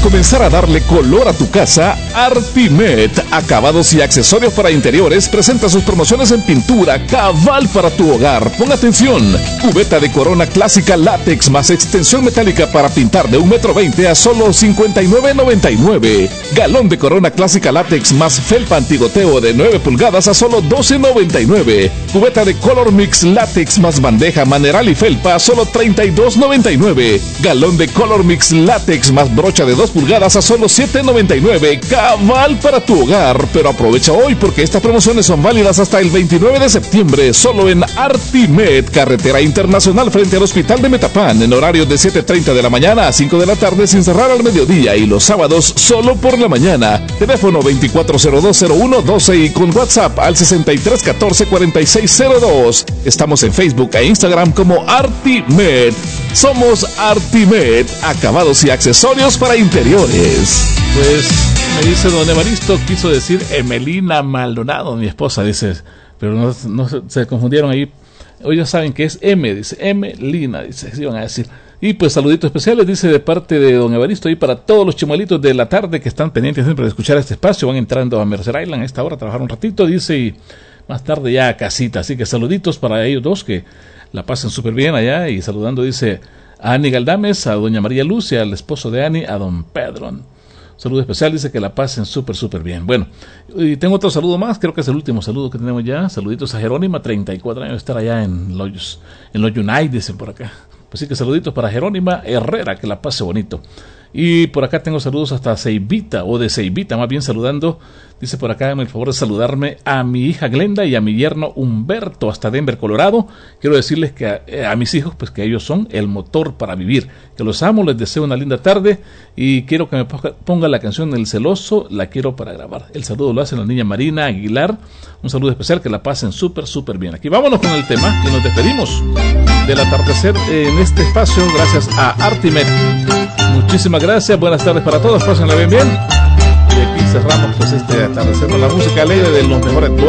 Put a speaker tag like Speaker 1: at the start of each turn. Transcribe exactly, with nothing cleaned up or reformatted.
Speaker 1: comenzar a darle color a tu casa, Artimet, acabados y accesorios para interiores, presenta sus promociones en pintura cabal para tu hogar. Pon atención, cubeta de Corona clásica látex más extensión metálica para pintar de un metro veinte a solo cincuenta y nueve noventa y nueve. Galón de Corona clásica látex más felpa antigoteo de nueve pulgadas a solo doce noventa y nueve. Cubeta de Color Mix látex más bandeja maneral y felpa a solo treinta y dos noventa y nueve. Galón de Color Mix látex más brocha de dos pulgadas a solo siete noventa y nueve. Cabal para tu hogar, pero aprovecha hoy porque estas promociones son válidas hasta el veintinueve de septiembre, solo en Artimet, carretera internacional frente al hospital de Metapán, en horario de siete treinta de la mañana a cinco de la tarde sin cerrar al mediodía y los sábados solo por la mañana. Teléfono veinticuatro cero dos cero uno doce y con WhatsApp al sesenta y tres catorce cuarenta y seis cero dos. Estamos en Facebook e Instagram como Artimet. Somos Artimet, acabados y accesorios para interiores.
Speaker 2: Pues me dice don Evaristo, quiso decir Emelina Maldonado, mi esposa, dice, pero no, no se, se confundieron ahí. Hoy ya saben que es M, dice Emelina, dice, se iban a decir. Y pues saluditos especiales, dice, de parte de don Evaristo, y para todos los chimuelitos de la tarde que están pendientes siempre de escuchar este espacio, van entrando a Mercer Island a esta hora a trabajar un ratito, dice, y más tarde ya a casita. Así que saluditos para ellos dos, que la pasen súper bien allá. Y saludando, dice, a Ani Galdames, a doña María Luz y al esposo de Ani, a don Pedro. Un saludo especial, dice que la pasen súper, súper bien. Bueno, y tengo otro saludo más, creo que es el último saludo que tenemos ya. Saluditos a Jerónima, treinta y cuatro años de estar allá en los, en los United, dicen por acá. Así que saluditos para Jerónima Herrera, que la pase bonito. Y por acá tengo saludos hasta Ceibita, o de Ceibita, más bien saludando. Dice por acá, el favor de saludarme a mi hija Glenda y a mi yerno Humberto hasta Denver, Colorado. Quiero decirles que a, a mis hijos, pues que ellos son el motor para vivir. Que los amo, les deseo una linda tarde y quiero que me ponga la canción El Celoso, la quiero para grabar. El saludo lo hace la niña Marina Aguilar. Un saludo especial, que la pasen súper, súper bien. Aquí vámonos con el tema y nos despedimos del atardecer en este espacio gracias a Artimet. Muchísimas gracias, buenas tardes para todos, pásenla bien bien. Y aquí cerramos pues este atardecer con la música alegre de los mejores